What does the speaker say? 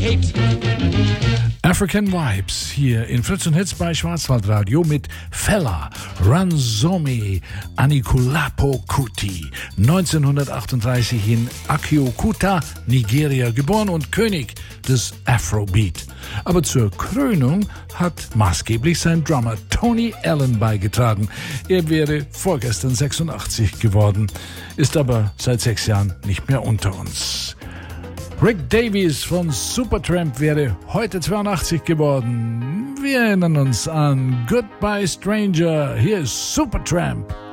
African Vibes hier in Fritz und Hits bei Schwarzwaldradio mit Fela Ransomi Anikulapo Kuti, 1938 in Abeokuta, Nigeria geboren und König des Afrobeat. Aber zur Krönung hat maßgeblich sein Drummer Tony Allen beigetragen. Er wäre vorgestern 86 geworden, ist aber seit 6 Jahren nicht mehr unter uns. Rick Davies von Supertramp wäre heute 82 geworden. Wir erinnern uns an Goodbye Stranger. Hier ist Supertramp.